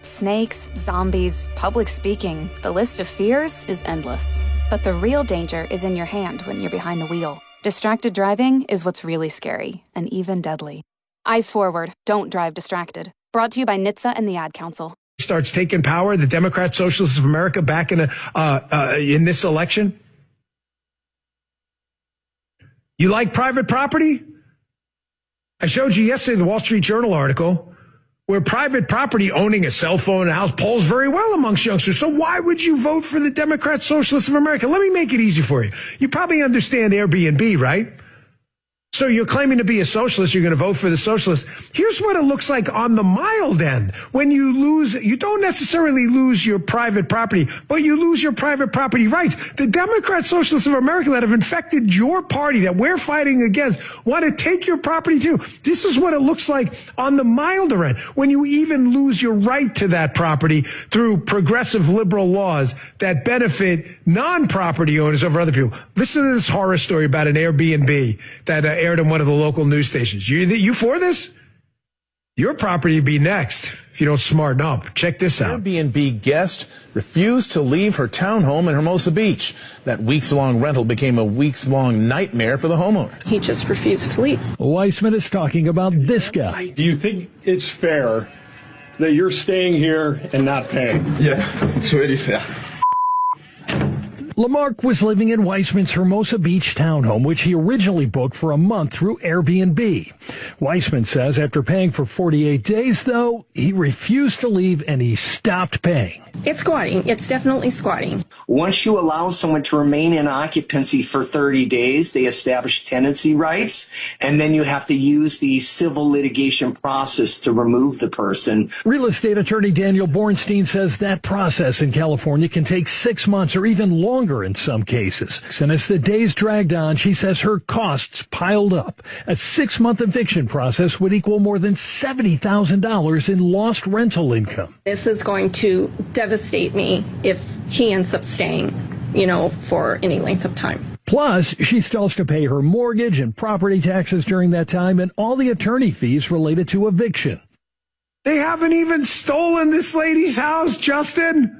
Snakes, zombies, public speaking. The list of fears is endless. But the real danger is in your hand when you're behind the wheel. Distracted driving is what's really scary and even deadly. Eyes forward. Don't drive distracted. Brought to you by NHTSA and the Ad Council. Starts taking power, the Democrat Socialists of America back in this election. You like private property? I showed you yesterday the Wall Street Journal article where private property, owning a cell phone and a house, polls very well amongst youngsters. So why would you vote for the Democrat Socialists of America? Let me make it easy for you. You probably understand Airbnb, right? So you're claiming to be a socialist. You're going to vote for the socialists. Here's what it looks like on the mild end. When you lose, you don't necessarily lose your private property, but you lose your private property rights. The Democrat Socialists of America that have infected your party that we're fighting against want to take your property too. This is what it looks like on the milder end. When you even lose your right to that property through progressive liberal laws that benefit non-property owners over other people. Listen to this horror story about an Airbnb that aired on one of the local news stations. You for this? Your property would be next if you don't smarten up. Check this out. Airbnb guest refused to leave her townhome in Hermosa Beach. That weeks-long rental became a weeks-long nightmare for the homeowner. He just refused to leave. Weissman is talking about this guy. Do you think it's fair that you're staying here and not paying? Yeah, it's really fair. Lamarck was living in Weissman's Hermosa Beach townhome, which he originally booked for a month through Airbnb. Weissman says after paying for 48 days, though, he refused to leave and he stopped paying. It's squatting. It's definitely squatting. Once you allow someone to remain in occupancy for 30 days, they establish tenancy rights, and then you have to use the civil litigation process to remove the person. Real estate attorney Daniel Bornstein says that process in California can take 6 months or even longer in some cases. And as the days dragged on, she says her costs piled up. A 6-month eviction process would equal more than $70,000 in lost rental income. This is going to devastate me if he ends up staying, for any length of time. Plus, she still has to pay her mortgage and property taxes during that time and all the attorney fees related to eviction. They haven't even stolen this lady's house, Justin.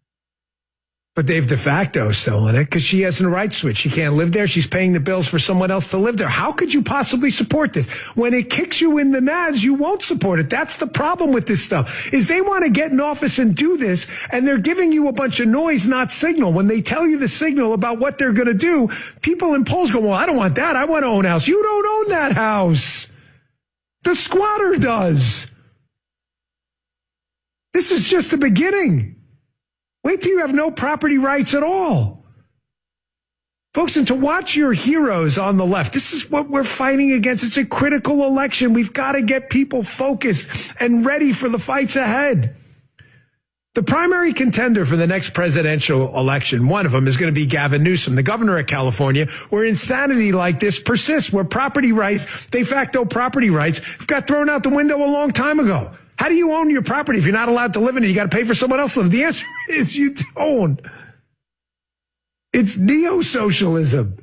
But they've de facto stolen it because she has a right switch. She can't live there. She's paying the bills for someone else to live there. How could you possibly support this? When it kicks you in the nads, you won't support it. That's the problem with this stuff, is they want to get in office and do this, and they're giving you a bunch of noise, not signal. When they tell you the signal about what they're going to do, people in polls go, well, I don't want that. I want to own a house. You don't own that house. The squatter does. This is just the beginning. Wait till you have no property rights at all. Folks, and to watch your heroes on the left, this is what we're fighting against. It's a critical election. We've got to get people focused and ready for the fights ahead. The primary contender for the next presidential election, one of them is going to be Gavin Newsom, the governor of California, where insanity like this persists, where property rights, de facto property rights, got thrown out the window a long time ago. How do you own your property if you're not allowed to live in it? You got to pay for someone else to live. The answer is you don't. It's neo-socialism.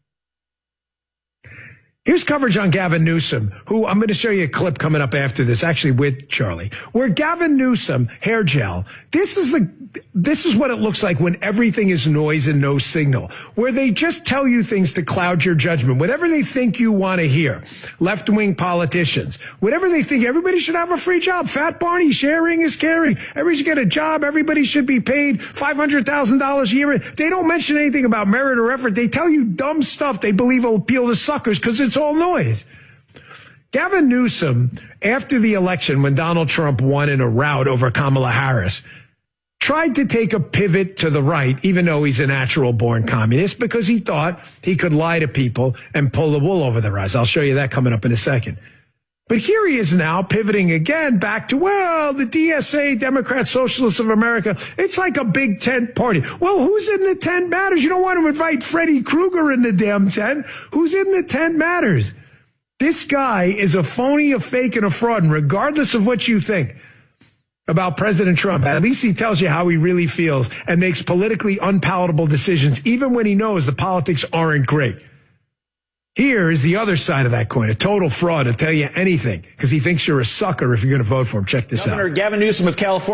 Here's coverage on Gavin Newsom, who I'm going to show you a clip coming up after this, actually with Charlie, where Gavin Newsom, hair gel, this is what it looks like when everything is noise and no signal, where they just tell you things to cloud your judgment, whatever they think you want to hear. Left-wing politicians, whatever they think, everybody should have a free job. Fat Barney, sharing is caring. Everybody should get a job. Everybody should be paid $500,000 a year. They don't mention anything about merit or effort. They tell you dumb stuff they believe will appeal to suckers because it's all noise. Gavin Newsom, after the election when Donald Trump won in a rout over Kamala Harris, tried to take a pivot to the right, even though he's a natural-born communist, because he thought he could lie to people and pull the wool over their eyes. I'll show you that coming up in a second. But here he is now pivoting again back to, well, the DSA, Democrat Socialists of America, it's like a big tent party. Well, who's in the tent matters. You don't want to invite Freddy Krueger in the damn tent. Who's in the tent matters. This guy is a phony, a fake, and a fraud, and regardless of what you think about President Trump, at least he tells you how he really feels and makes politically unpalatable decisions, even when he knows the politics aren't great. Here is the other side of that coin, a total fraud. He'll tell you anything because he thinks you're a sucker if you're going to vote for him. Check this out. Governor Gavin Newsom of California